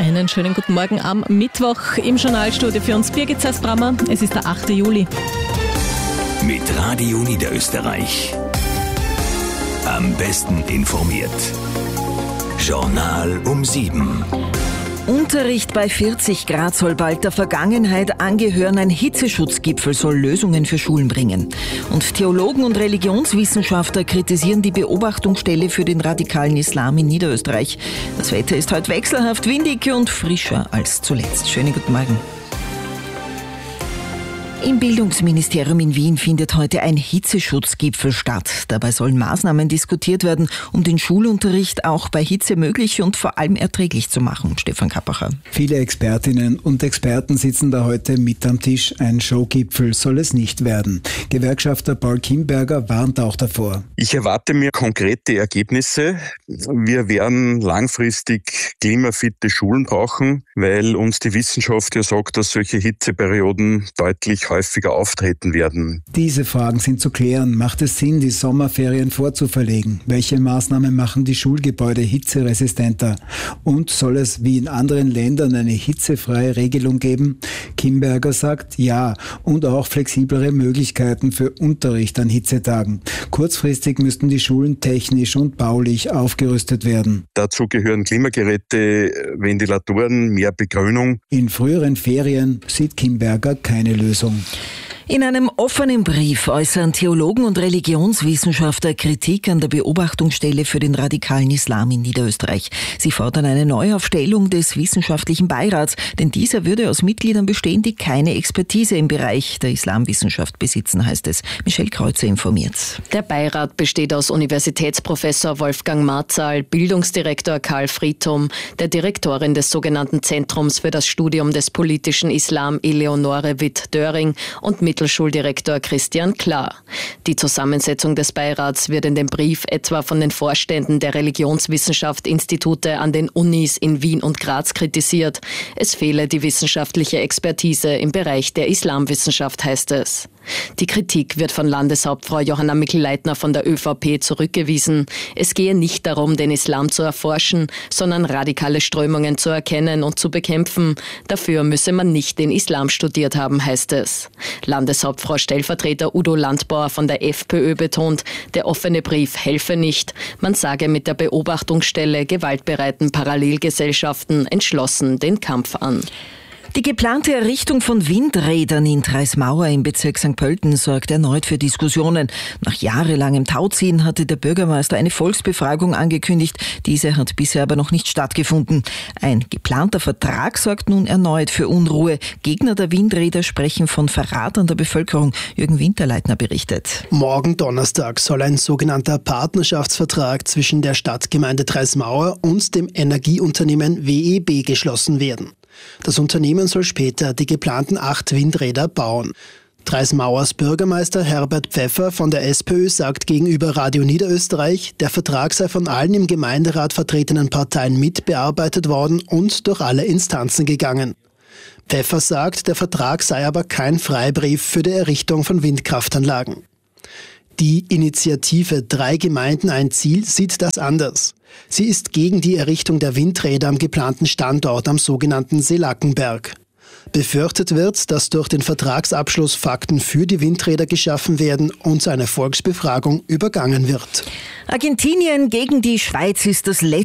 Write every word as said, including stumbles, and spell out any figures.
Einen schönen guten Morgen am Mittwoch im Journalstudio für uns Birgit Sass-Brammer. Es ist der achte Juli. Mit Radio Niederösterreich. Am besten informiert. Journal um sieben. Unterricht bei vierzig Grad soll bald der Vergangenheit angehören. Ein Hitzeschutzgipfel soll Lösungen für Schulen bringen. Und Theologen und Religionswissenschaftler kritisieren die Beobachtungsstelle für den radikalen Islam in Niederösterreich. Das Wetter ist heute wechselhaft windig und frischer als zuletzt. Schönen guten Morgen. Im Bildungsministerium in Wien findet heute ein Hitzeschutzgipfel statt. Dabei sollen Maßnahmen diskutiert werden, um den Schulunterricht auch bei Hitze möglich und vor allem erträglich zu machen. Stefan Kappacher. Viele Expertinnen und Experten sitzen da heute mit am Tisch. Ein Showgipfel soll es nicht werden. Gewerkschafter Paul Kimberger warnt auch davor. Ich erwarte mir konkrete Ergebnisse. Wir werden langfristig klimafitte Schulen brauchen, weil uns die Wissenschaft ja sagt, dass solche Hitzeperioden deutlich häufiger auftreten werden. Diese Fragen sind zu klären. Macht es Sinn, die Sommerferien vorzuverlegen? Welche Maßnahmen machen die Schulgebäude hitzeresistenter? Und soll es wie in anderen Ländern eine hitzefreie Regelung geben? Kimberger sagt ja und auch flexiblere Möglichkeiten für Unterricht an Hitzetagen. Kurzfristig müssten die Schulen technisch und baulich aufgerüstet werden. Dazu gehören Klimageräte, Ventilatoren, mehr Begrünung. In früheren Ferien sieht Kimberger keine Lösung. In einem offenen Brief äußern Theologen und Religionswissenschaftler Kritik an der Beobachtungsstelle für den radikalen Islam in Niederösterreich. Sie fordern eine Neuaufstellung des wissenschaftlichen Beirats, denn dieser würde aus Mitgliedern bestehen, die keine Expertise im Bereich der Islamwissenschaft besitzen, heißt es. Michelle Kreuzer informiert. Der Beirat besteht aus Universitätsprofessor Wolfgang Marzal, Bildungsdirektor Karl Friedthum, der Direktorin des sogenannten Zentrums für das Studium des politischen Islam Eleonore Witt-Döring und Mittelschuldirektor Christian Klar. Die Zusammensetzung des Beirats wird in dem Brief etwa von den Vorständen der Religionswissenschaft-Institute an den Unis in Wien und Graz kritisiert. Es fehle die wissenschaftliche Expertise im Bereich der Islamwissenschaft, heißt es. Die Kritik wird von Landeshauptfrau Johanna Mikl-Leitner von der ÖVP zurückgewiesen. Es gehe nicht darum, den Islam zu erforschen, sondern radikale Strömungen zu erkennen und zu bekämpfen. Dafür müsse man nicht den Islam studiert haben, heißt es. Landeshauptfrau Stellvertreter Udo Landbauer von der FPÖ betont, der offene Brief helfe nicht. Man sage mit der Beobachtungsstelle gewaltbereiten Parallelgesellschaften entschlossen den Kampf an. Die geplante Errichtung von Windrädern in Treismauer im Bezirk Sankt Pölten sorgt erneut für Diskussionen. Nach jahrelangem Tauziehen hatte der Bürgermeister eine Volksbefragung angekündigt. Diese hat bisher aber noch nicht stattgefunden. Ein geplanter Vertrag sorgt nun erneut für Unruhe. Gegner der Windräder sprechen von Verrat an der Bevölkerung. Jürgen Winterleitner berichtet. Morgen Donnerstag soll ein sogenannter Partnerschaftsvertrag zwischen der Stadtgemeinde Treismauer und dem Energieunternehmen W E B geschlossen werden. Das Unternehmen soll später die geplanten acht Windräder bauen. Treismauers Bürgermeister Herbert Pfeffer von der SPÖ sagt gegenüber Radio Niederösterreich, der Vertrag sei von allen im Gemeinderat vertretenen Parteien mitbearbeitet worden und durch alle Instanzen gegangen. Pfeffer sagt, der Vertrag sei aber kein Freibrief für die Errichtung von Windkraftanlagen. Die Initiative Drei Gemeinden ein Ziel sieht das anders. Sie ist gegen die Errichtung der Windräder am geplanten Standort am sogenannten Seelackenberg. Befürchtet wird, dass durch den Vertragsabschluss Fakten für die Windräder geschaffen werden und eine Volksbefragung übergangen wird. Argentinien gegen die Schweiz ist das letzte